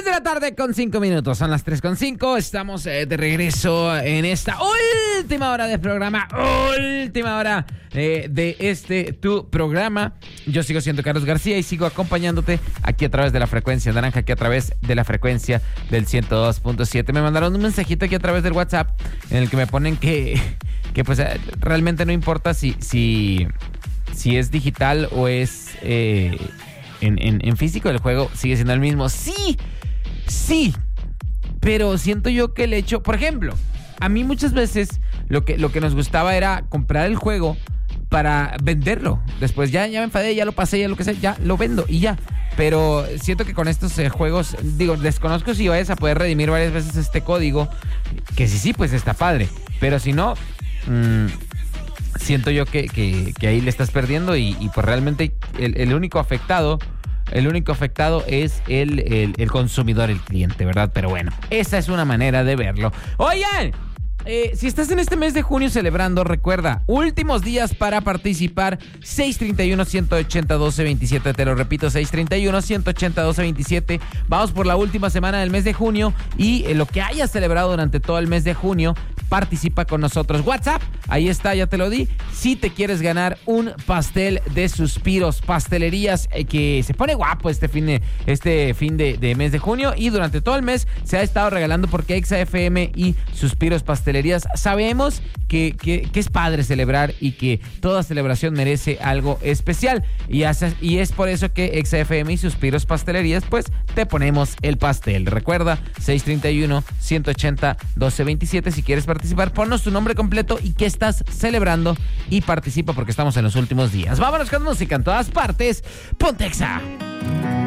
de la tarde con 5 minutos. Son las 3:05. Estamos de regreso en esta última hora de programa. Última hora de tu programa. Yo sigo siendo Carlos García y sigo acompañándote aquí a través de la frecuencia naranja, aquí a través de la frecuencia del 102.7. Me mandaron un mensajito aquí a través del WhatsApp en el que me ponen que pues realmente no importa si es digital o es en físico, el juego sigue siendo el mismo. Sí, pero siento yo que el hecho, por ejemplo, a mí muchas veces lo que nos gustaba era comprar el juego para venderlo. Después ya me enfadé, ya lo pasé, ya lo que sea, ya lo vendo y ya. Pero siento que con estos juegos, desconozco si vayas a poder redimir varias veces este código, que sí, pues está padre. Pero si no, siento yo que ahí le estás perdiendo y pues realmente el único afectado es el consumidor, el cliente, ¿verdad? Pero bueno, esa es una manera de verlo. Oigan, si estás en este mes de junio celebrando, recuerda, últimos días para participar, 631-180-1227, te lo repito, 631-180-1227. Vamos por la última semana del mes de junio y lo que hayas celebrado durante todo el mes de junio, participa con nosotros. WhatsApp, ahí está, ya te lo di. Si te quieres ganar un pastel de Suspiros Pastelerías, que se pone guapo este fin de mes de junio, y durante todo el mes se ha estado regalando porque Exa FM y Suspiros Pastelerías sabemos que es padre celebrar y que toda celebración merece algo especial, y es por eso que Exa FM y Suspiros Pastelerías pues te ponemos el pastel. Recuerda, 631-180-1227. Si quieres participar, ponnos tu nombre completo y qué estás celebrando y participa porque estamos en los últimos días. Vámonos con música en todas partes. Ponte Exa.